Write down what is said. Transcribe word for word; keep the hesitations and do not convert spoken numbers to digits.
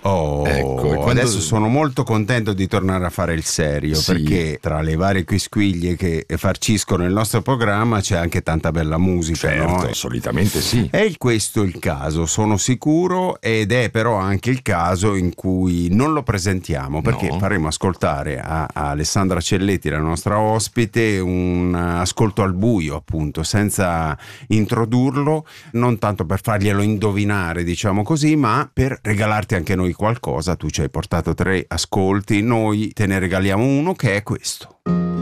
Oh, ecco, e quando... adesso sono molto contento di tornare a fare il serio, sì. perché tra le varie quisquiglie che farciscono il nostro programma c'è anche tanta bella musica, certo, no? solitamente sì. È questo il caso, sono sicuro, ed è però anche il caso in cui non lo presentiamo, perché no. faremo ascoltare a, a Alessandra Celletti, la nostra ospite, un ascolto al buio, appunto, senza introdurlo, non tanto per farglielo indovinare, diciamo così, ma per regalarti anche noi qualcosa. Tu ci hai portato tre ascolti, noi te ne regaliamo uno che è questo.